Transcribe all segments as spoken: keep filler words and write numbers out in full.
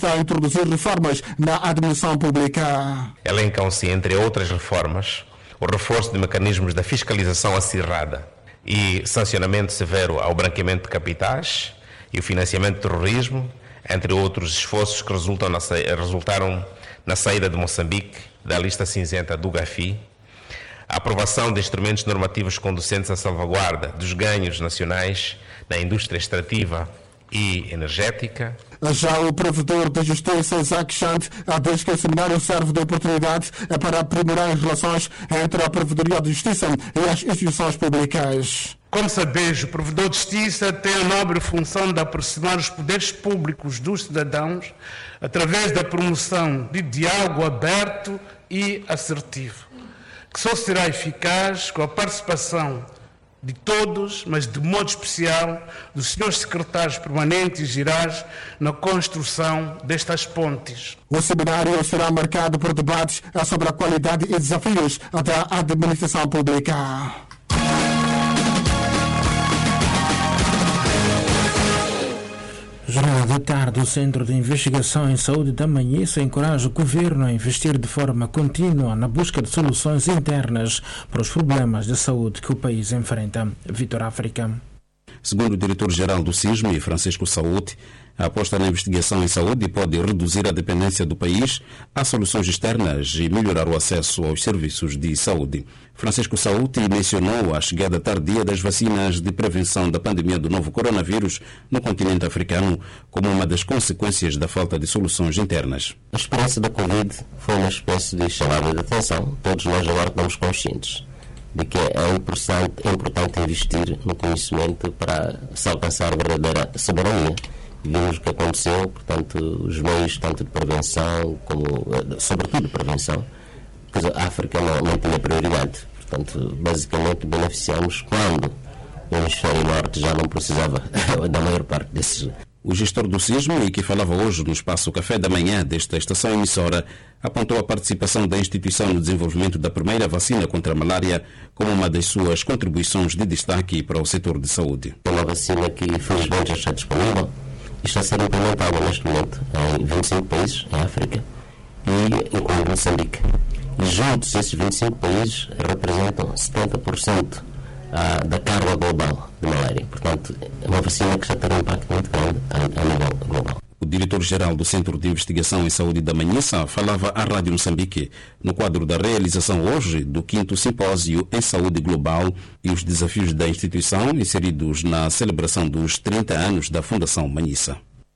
a introduzir reformas na administração pública. Elencam-se, entre outras reformas, o reforço de mecanismos da fiscalização acirrada e sancionamento severo ao branqueamento de capitais e o financiamento do terrorismo, entre outros esforços que resultam na sa... resultaram na saída de Moçambique da lista cinzenta do GAFI, a aprovação de instrumentos normativos conducentes à salvaguarda dos ganhos nacionais na indústria extrativa e energética. Já o provedor da Justiça, Isaac Chante, diz que o seminário serve de oportunidade para aprimorar as relações entre a Provedoria de Justiça e as instituições públicas. Como sabeis, o provedor de justiça tem a nobre função de aproximar os poderes públicos dos cidadãos através da promoção de diálogo aberto e assertivo, que só será eficaz com a participação de todos, mas de modo especial dos senhores secretários permanentes e gerais na construção destas pontes. O seminário será marcado por debates sobre a qualidade e desafios da administração pública. Jornal da tarde, o Centro de Investigação em Saúde da Manhissa encoraja o governo a investir de forma contínua na busca de soluções internas para os problemas de saúde que o país enfrenta. Vitor África. Segundo o diretor-geral do SISMI, Francisco Saúde, a aposta na investigação em saúde pode reduzir a dependência do país a soluções externas e melhorar o acesso aos serviços de saúde. Francisco Saúde mencionou a chegada tardia das vacinas de prevenção da pandemia do novo coronavírus no continente africano como uma das consequências da falta de soluções internas. A experiência da Covid foi uma espécie de chamada de atenção. Todos nós agora estamos conscientes de que é importante, é importante investir no conhecimento para se alcançar a verdadeira soberania. Vimos o que aconteceu, portanto, os meios tanto de prevenção como, sobretudo, de prevenção, pois a África não, não tinha prioridade. Portanto, basicamente, beneficiamos quando o hemisfério norte já não precisava da maior parte desses. O gestor do SISMI, que falava hoje no espaço Café da Manhã desta estação emissora, apontou a participação da instituição no desenvolvimento da primeira vacina contra a malária como uma das suas contribuições de destaque para o setor de saúde. É uma vacina que, infelizmente, já está disponível e está a ser implementada neste momento em vinte e cinco países em África e incluindo Moçambique. E juntos, esses vinte e cinco países representam setenta por cento ah, da carga global de malária. Portanto, é uma vacina que já tem um impacto muito grande a, a nível global. O diretor-geral do Centro de Investigação em Saúde da Manhissa falava à Rádio Moçambique no quadro da realização hoje do quinto Simpósio em Saúde Global e os desafios da instituição inseridos na celebração dos trinta anos da Fundação Manhissa.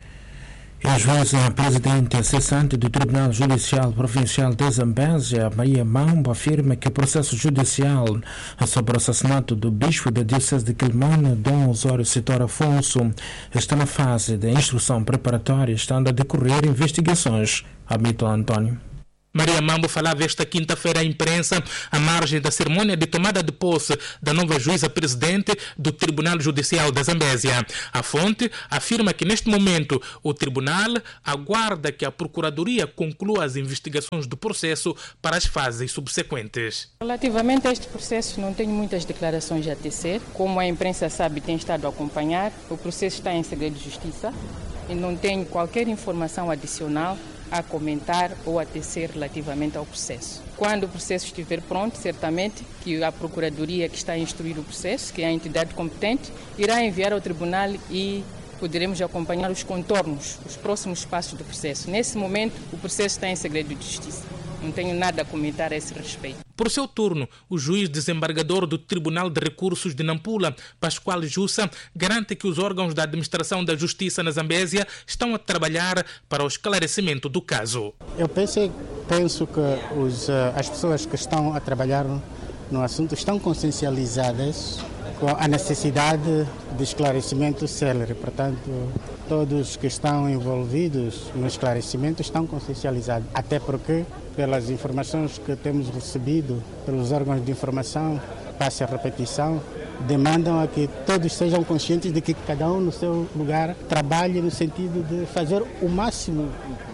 A juíza presidente cessante do Tribunal Judicial Provincial de Zambésia, Maria Mambo, afirma que o processo judicial sobre o assassinato do bispo da Diocese de Quelimane, Dom Osório Sitor Afonso, está na fase de instrução preparatória, estando a decorrer investigações. Hamilton António. Maria Mambo falava esta quinta-feira à imprensa à margem da cerimônia de tomada de posse da nova juíza-presidente do Tribunal Judicial da Zambésia. A fonte afirma que neste momento o tribunal aguarda que a Procuradoria conclua as investigações do processo para as fases subsequentes. Relativamente a este processo, não tenho muitas declarações a tecer. Como a imprensa sabe, tem estado a acompanhar, o processo está em segredo de justiça e não tenho qualquer informação adicional a comentar ou a tecer relativamente ao processo. Quando o processo estiver pronto, certamente que a Procuradoria que está a instruir o processo, que é a entidade competente, irá enviar ao Tribunal e poderemos acompanhar os contornos, os próximos passos do processo. Nesse momento, o processo está em segredo de justiça. Não tenho nada a comentar a esse respeito. Por seu turno, o juiz desembargador do Tribunal de Recursos de Nampula, Pascoal Jussa, garante que os órgãos da administração da justiça na Zambésia estão a trabalhar para o esclarecimento do caso. Eu penso, penso que os, as pessoas que estão a trabalhar no assunto estão consciencializadas com a necessidade de esclarecimento célere. Portanto, todos que estão envolvidos no esclarecimento estão consciencializados, até porque, pelas informações que temos recebido pelos órgãos de informação, passe a repetição, demandam a que todos sejam conscientes de que cada um no seu lugar trabalhe no sentido de fazer o máximo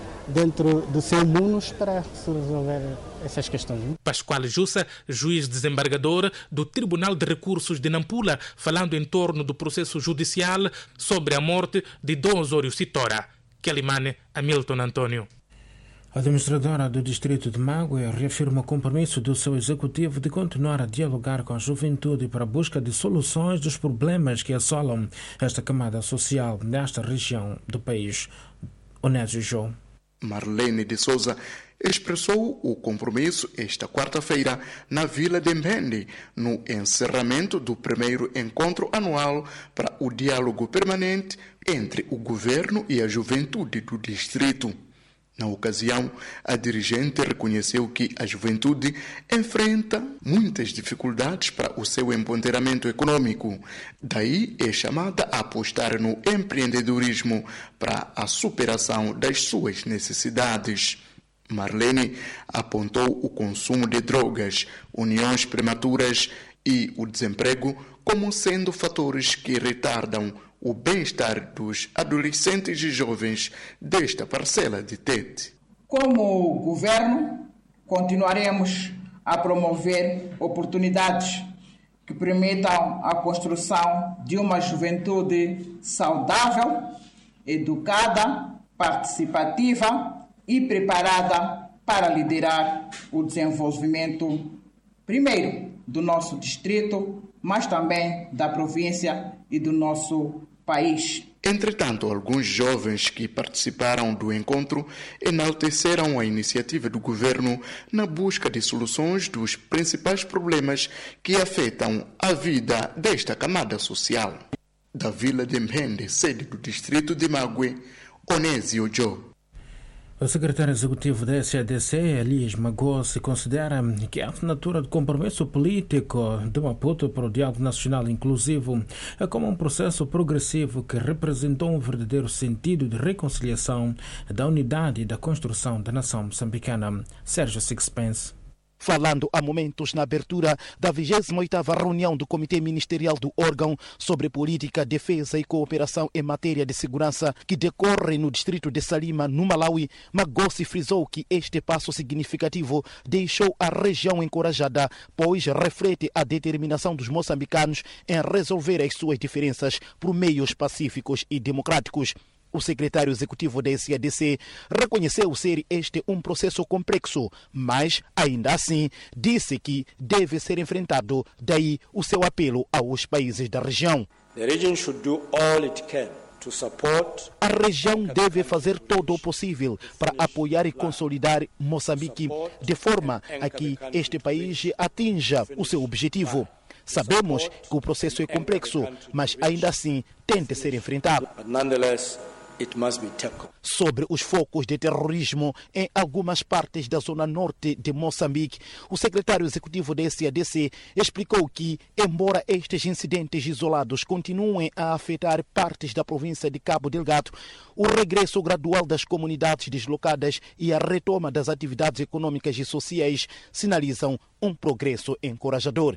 dentro do seu munus para se resolver essas questões. Pascoal Jussa, juiz desembargador do Tribunal de Recursos de Nampula, falando em torno do processo judicial sobre a morte de Dom Osório Sitora. Quelimane Hamilton Antônio. A administradora do Distrito de Mague reafirma o compromisso do seu executivo de continuar a dialogar com a juventude para a busca de soluções dos problemas que assolam esta camada social nesta região do país. Onésio João. Marlene de Souza expressou o compromisso esta quarta-feira na Vila de Mbende, no encerramento do primeiro encontro anual para o diálogo permanente entre o governo e a juventude do distrito. Na ocasião, a dirigente reconheceu que a juventude enfrenta muitas dificuldades para o seu empoderamento econômico. Daí é chamada a apostar no empreendedorismo para a superação das suas necessidades. Marlene apontou o consumo de drogas, uniões prematuras e o desemprego como sendo fatores que retardam o bem-estar dos adolescentes e jovens desta parcela de Tete. Como governo, continuaremos a promover oportunidades que permitam a construção de uma juventude saudável, educada, participativa e preparada para liderar o desenvolvimento, primeiro, do nosso distrito, mas também da província e do nosso país. Entretanto, alguns jovens que participaram do encontro enalteceram a iniciativa do governo na busca de soluções dos principais problemas que afetam a vida desta camada social. Da Vila de Mbende, sede do distrito de Mague, Onésio João. O secretário executivo da S A D C, Elias Magossi, considera que a assinatura de compromisso político de Maputo para o diálogo nacional inclusivo é como um processo progressivo que representou um verdadeiro sentido de reconciliação, da unidade e da construção da nação moçambicana. Sérgio Sixpence. Falando há momentos na abertura da vigésima oitava reunião do Comitê Ministerial do órgão sobre política, defesa e cooperação em matéria de segurança que decorre no distrito de Salima, no Malawi, Magossi frisou que este passo significativo deixou a região encorajada, pois reflete a determinação dos moçambicanos em resolver as suas diferenças por meios pacíficos e democráticos. O secretário executivo da S A D C reconheceu ser este um processo complexo, mas, ainda assim, disse que deve ser enfrentado, daí o seu apelo aos países da região. The region should do all it can to support... A região deve fazer todo o possível para apoiar e consolidar Moçambique, de forma a que este país atinja o seu objetivo. Sabemos que o processo é complexo, mas ainda assim tem de ser enfrentado. It must be tackled. Sobre os focos de terrorismo em algumas partes da zona norte de Moçambique, o secretário executivo da S A D C explicou que, embora estes incidentes isolados continuem a afetar partes da província de Cabo Delgado, o regresso gradual das comunidades deslocadas e a retoma das atividades econômicas e sociais sinalizam um progresso encorajador.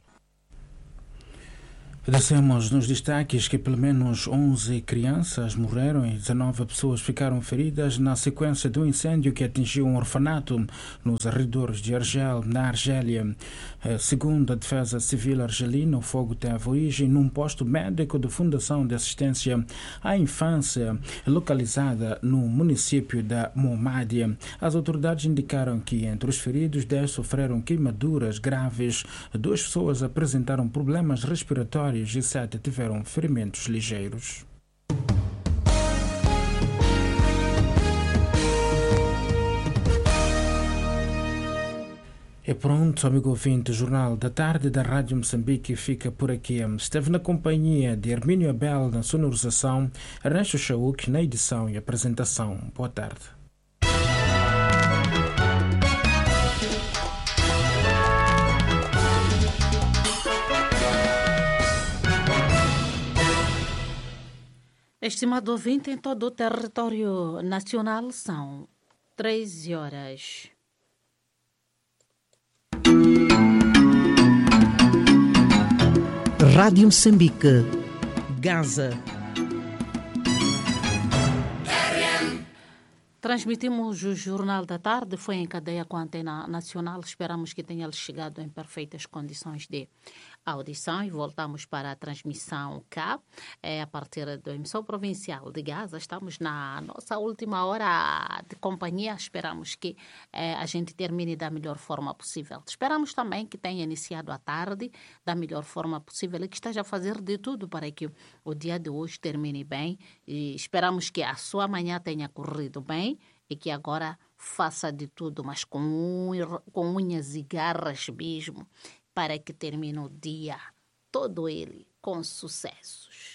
Dissemos nos destaques que pelo menos onze crianças morreram e dezenove pessoas ficaram feridas na sequência do incêndio que atingiu um orfanato nos arredores de Argel, na Argélia. Segundo a Defesa Civil argelina, o fogo teve origem num posto médico de Fundação de Assistência à Infância localizada no município da Momádia. As autoridades indicaram que entre os feridos dez sofreram queimaduras graves, duas pessoas apresentaram problemas respiratórios e sete tiveram ferimentos ligeiros. E pronto, amigo ouvinte, o Jornal da Tarde da Rádio Moçambique fica por aqui. Esteve na companhia de Hermínio Abel na sonorização, Ernesto Chauk na edição e apresentação. Boa tarde. Estimado ouvinte, em todo o território nacional são treze horas. Rádio Moçambique, Gaza. Transmitimos o Jornal da Tarde, foi em cadeia com a Antena Nacional. Esperamos que tenha chegado em perfeitas condições de audição e voltamos para a transmissão cá, é, a partir da emissão provincial de Gaza. Estamos na nossa última hora de companhia. Esperamos que é, a gente termine da melhor forma possível. Esperamos também que tenha iniciado a tarde da melhor forma possível e que esteja a fazer de tudo para que o dia de hoje termine bem. E esperamos que a sua manhã tenha corrido bem e que agora faça de tudo, mas com, un... com unhas e garras mesmo, para que termine o dia, todo ele, com sucessos.